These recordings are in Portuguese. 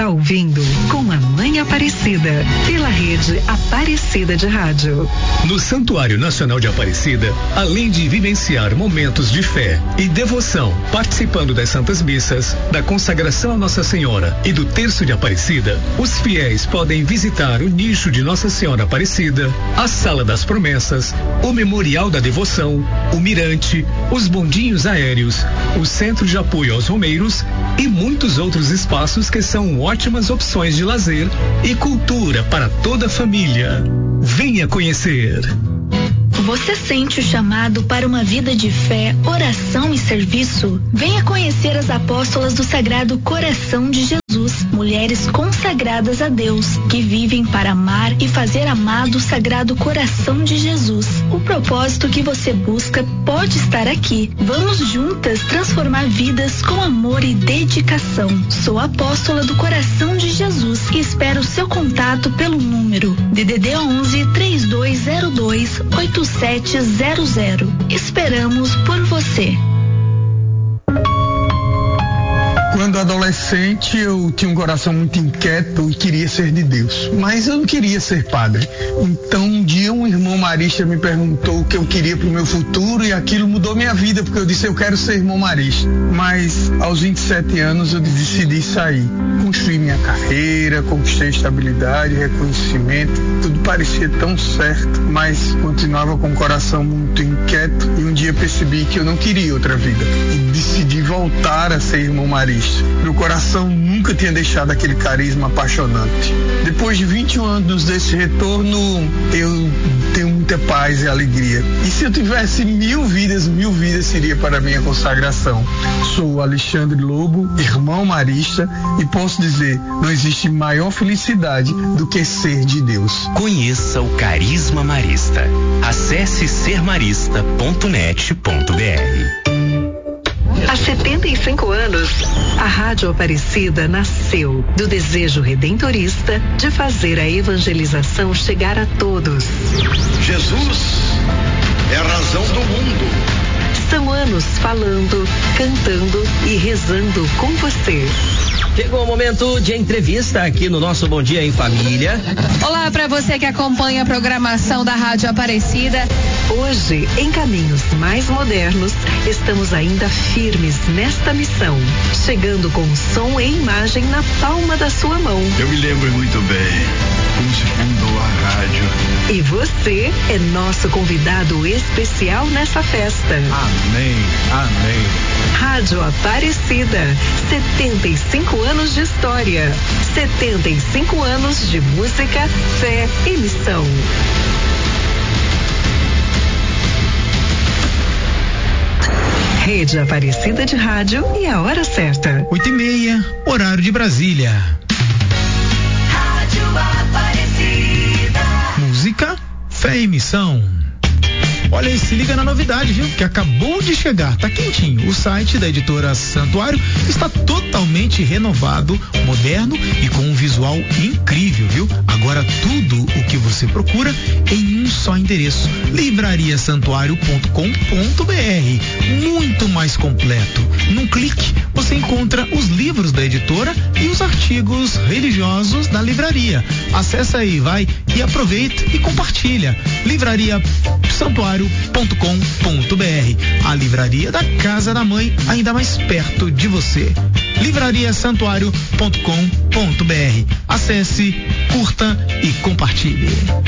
está ouvindo Com a Mãe Aparecida, pela rede Aparecida de Rádio. No Santuário Nacional de Aparecida, além de vivenciar momentos de fé e devoção, participando das Santas Missas, da consagração a Nossa Senhora e do Terço de Aparecida, os fiéis podem visitar o nicho de Nossa Senhora Aparecida, a Sala das Promessas, o Memorial da Devoção, o Mirante, os bondinhos aéreos, o Centro de Apoio aos Romeiros e muitos outros espaços que são ótimas opções de lazer e cultura para toda a família. Venha conhecer. Você sente o chamado para uma vida de fé, oração e serviço? Venha conhecer as apóstolas do Sagrado Coração de Jesus, mulheres consagradas a Deus, que vivem para amar e fazer amado o Sagrado Coração de Jesus. O propósito que você busca pode estar aqui. Vamos juntas transformar vidas com amor e dedicação. Sou apóstola do Coração de Jesus e espero seu contato pelo número DDD 11 3202 8700. Esperamos por você. Quando adolescente, eu tinha um coração muito inquieto e queria ser de Deus, mas eu não queria ser padre. Então, um dia um irmão marista me perguntou o que eu queria para o meu futuro e aquilo mudou minha vida, porque eu disse, eu quero ser irmão marista. Mas aos 27 anos eu decidi sair. Construí minha carreira, conquistei estabilidade, reconhecimento, tudo parecia tão certo, mas continuava com o coração muito inquieto e um dia percebi que eu não queria outra vida e decidi voltar a ser irmão marista. Meu coração nunca tinha deixado aquele carisma apaixonante. Depois de 21 anos desse retorno, eu tenho muita paz e alegria. E se eu tivesse 1000 vidas seria para a minha consagração. Sou Alexandre Lobo, irmão marista, e posso dizer, não existe maior felicidade do que ser de Deus. Conheça o Carisma Marista. Acesse sermarista.net.br. Há 75 anos, a Rádio Aparecida nasceu do desejo redentorista de fazer a evangelização chegar a todos. Jesus é a razão do mundo. São anos falando, cantando e rezando com você. Chegou o momento de entrevista aqui no nosso Bom Dia em Família. Olá para você que acompanha a programação da Rádio Aparecida. Hoje, em caminhos mais modernos, estamos ainda firmes nesta missão, chegando com som e imagem na palma da sua mão. Eu me lembro muito bem como se fundou a rádio. E você é nosso convidado especial nessa festa. Amém, amém. Rádio Aparecida, 75 anos de história, 75 anos de música, fé e missão. Rede Aparecida de Rádio e a hora certa. 8h30, horário de Brasília. Rádio Aparecida. Música, fé e missão. Olha aí, se liga na novidade, viu? Que acabou de chegar, tá quentinho. O site da editora Santuário está totalmente renovado, moderno e com um visual incrível, viu? Agora tudo o que você procura em um só endereço: livrariasantuario.com.br. Muito mais completo. Num clique, você encontra os livros da editora e os artigos religiosos da livraria. Acesse aí, vai, e aproveita e compartilha. livrariasantuario.com.br, a livraria da casa da mãe, ainda mais perto de você. livrariasantuario.com.br. Acesse, curta e compartilhe.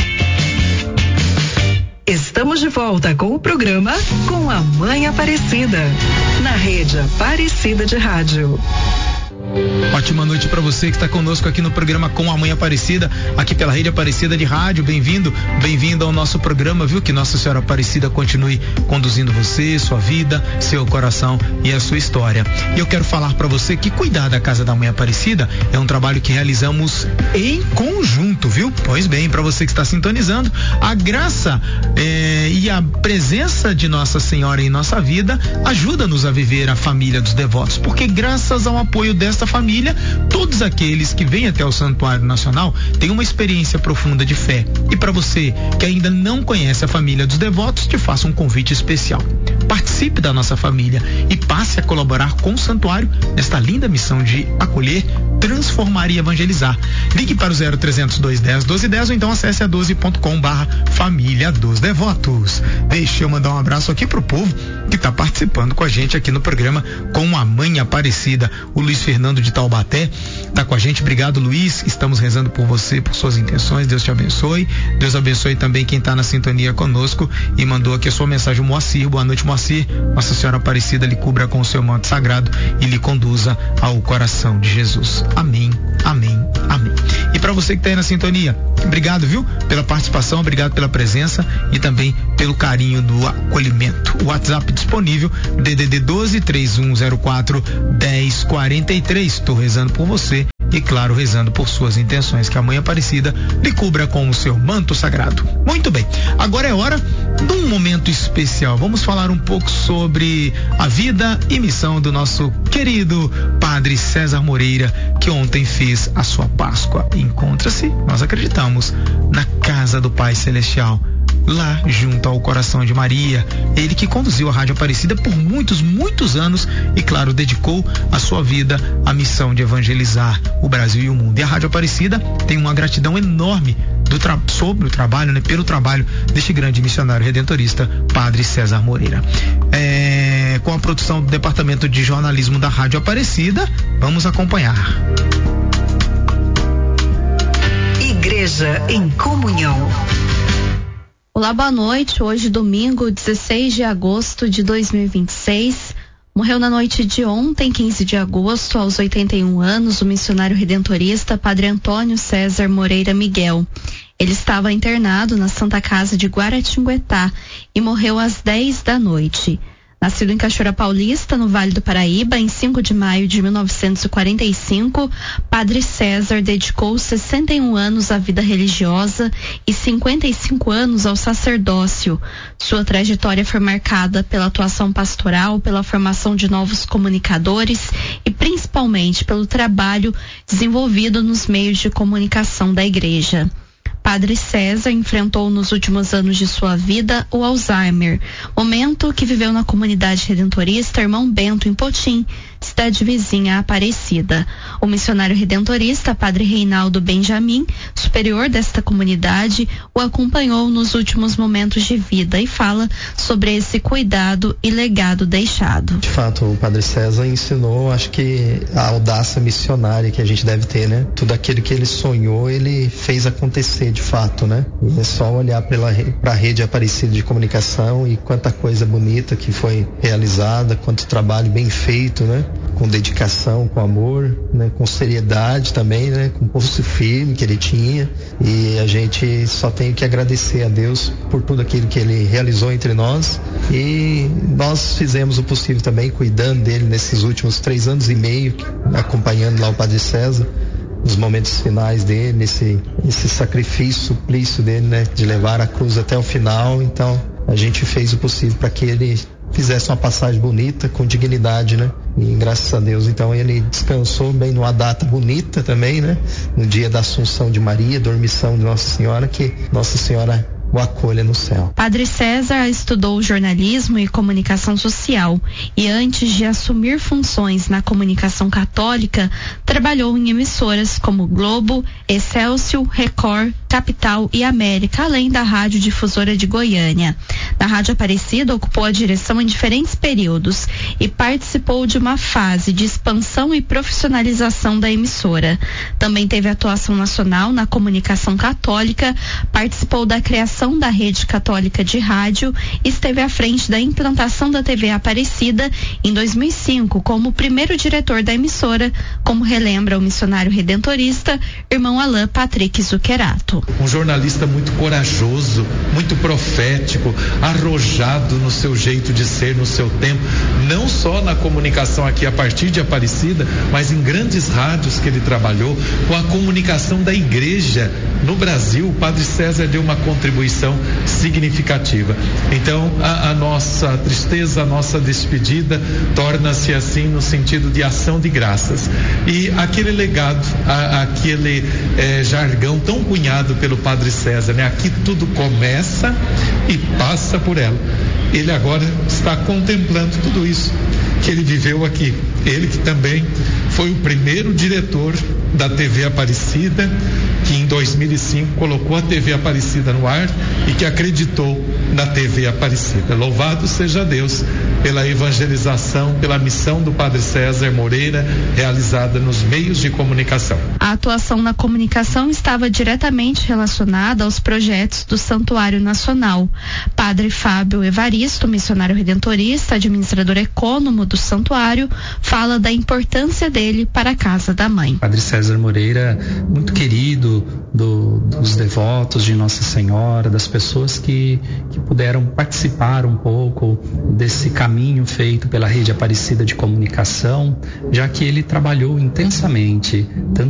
Estamos de volta com o programa Com a Mãe Aparecida, na rede Aparecida de Rádio. Ótima noite para você que está conosco aqui no programa Com a Mãe Aparecida, aqui pela Rede Aparecida de Rádio. Bem-vindo ao nosso programa, viu? Que Nossa Senhora Aparecida continue conduzindo você, sua vida, seu coração e a sua história. E eu quero falar para você que cuidar da Casa da Mãe Aparecida é um trabalho que realizamos em conjunto, viu? Pois bem, para você que está sintonizando, a graça e a presença de Nossa Senhora em nossa vida ajuda-nos a viver a família dos devotos, porque graças ao apoio desta família, todos aqueles que vêm até o Santuário Nacional têm uma experiência profunda de fé. E para você que ainda não conhece a família dos devotos, te faço um convite especial. Participe da nossa família e passe a colaborar com o Santuário nesta linda missão de acolher, transformar e evangelizar. Ligue para o 0300 210 1210 ou então acesse a 12.com/família dos devotos. Deixa eu mandar um abraço aqui pro povo que tá participando com a gente aqui no programa Com a Mãe Aparecida. O Luiz Fernando de Taubaté tá com a gente. Obrigado, Luiz. Estamos rezando por você, por suas intenções. Deus te abençoe. Deus abençoe também quem tá na sintonia conosco e mandou aqui a sua mensagem, o Moacir. Boa noite, Moacir. Nossa Senhora Aparecida lhe cubra com o seu manto sagrado e lhe conduza ao coração de Jesus. Amém, amém, amém. E para você que tá aí na sintonia, obrigado, viu? Pela participação, obrigado pela presença e também pelo carinho do acolhimento. O WhatsApp disponível, DDD 12 3104 1043. Estou rezando por você e, claro, rezando por suas intenções, que a Mãe Aparecida lhe cubra com o seu manto sagrado. Muito bem, agora é hora de um momento especial. Vamos falar um pouco sobre a vida e missão do nosso querido Padre César Moreira, que ontem fez a sua Páscoa. Encontra-se, nós acreditamos, na casa do Pai Celestial, lá junto ao coração de Maria. Ele que conduziu a Rádio Aparecida por muitos anos e, claro, dedicou a sua vida à missão de evangelizar o Brasil e o mundo. E a Rádio Aparecida tem uma gratidão enorme sobre o trabalho, pelo trabalho deste grande missionário redentorista, Padre César Moreira. Com a produção do Departamento de Jornalismo da Rádio Aparecida, vamos acompanhar. Igreja em Comunhão. Olá, boa noite. Hoje, domingo, 16 de agosto de 2026. Morreu na noite de ontem, 15 de agosto, aos 81 anos, o missionário redentorista Padre Antônio César Moreira Miguel. Ele estava internado na Santa Casa de Guaratinguetá e morreu às 10 da noite. Nascido em Cachoeira Paulista, no Vale do Paraíba, em 5 de maio de 1945, Padre César dedicou 61 anos à vida religiosa e 55 anos ao sacerdócio. Sua trajetória foi marcada pela atuação pastoral, pela formação de novos comunicadores e principalmente pelo trabalho desenvolvido nos meios de comunicação da Igreja. Padre César enfrentou nos últimos anos de sua vida o Alzheimer, momento que viveu na comunidade redentorista Irmão Bento, em Potim, cidade vizinha à Aparecida. O missionário redentorista, Padre Reinaldo Benjamin, superior desta comunidade, o acompanhou nos últimos momentos de vida e fala sobre esse cuidado e legado deixado. De fato, o Padre César ensinou, acho que a audácia missionária que a gente deve ter, né? Tudo aquilo que ele sonhou, ele fez acontecer de fato, né? E é só olhar para a rede Aparecida de comunicação e quanta coisa bonita que foi realizada, quanto trabalho bem feito, né? Com dedicação, com amor, né? Com seriedade também, né? Com pulso firme que ele tinha, e a gente só tem que agradecer a Deus por tudo aquilo que ele realizou entre nós, e nós fizemos o possível também cuidando dele nesses últimos 3 anos e meio, acompanhando lá o Padre César nos momentos finais dele, esse sacrifício, suplício dele, né, de levar a cruz até o final. Então a gente fez o possível para que ele fizesse uma passagem bonita, com dignidade, né? E graças a Deus, então, ele descansou bem numa data bonita também, né? No dia da Assunção de Maria, dormição de Nossa Senhora, que Nossa Senhora o acolha no céu. Padre César estudou jornalismo e comunicação social e, antes de assumir funções na comunicação católica, trabalhou em emissoras como Globo, Excelsior, Record, Capital e América, além da Rádio Difusora de Goiânia. Na Rádio Aparecida, ocupou a direção em diferentes períodos e participou de uma fase de expansão e profissionalização da emissora. Também teve atuação nacional na comunicação católica, participou da criação da Rede Católica de Rádio e esteve à frente da implantação da TV Aparecida em 2005 como primeiro diretor da emissora, como relembra o missionário redentorista, irmão Alain Patrick Zuccherato. Um jornalista muito corajoso, muito profético, arrojado no seu jeito de ser, no seu tempo, não só na comunicação aqui a partir de Aparecida, mas em grandes rádios que ele trabalhou, com a comunicação da igreja no Brasil. O Padre César deu uma contribuição significativa. Então, a nossa tristeza, a nossa despedida torna-se assim no sentido de ação de graças. E aquele legado, aquele jargão tão cunhado pelo Padre César, né? Aqui tudo começa e passa por ela. Ele agora está contemplando tudo isso que ele viveu aqui. Ele que também foi o primeiro diretor da TV Aparecida, que em 2005 colocou a TV Aparecida no ar e que acreditou na TV Aparecida. Louvado seja Deus pela evangelização, pela missão do Padre César Moreira, realizada nos meios de comunicação. A atuação na comunicação estava diretamente relacionada aos projetos do Santuário Nacional. Padre Fábio Evaristo, missionário redentorista, administrador econômico do santuário, fala da importância dele para a Casa da Mãe. Padre César Moreira, muito querido dos devotos de Nossa Senhora, das pessoas que puderam participar um pouco desse caminho feito pela Rede Aparecida de Comunicação, já que ele trabalhou intensamente, tanto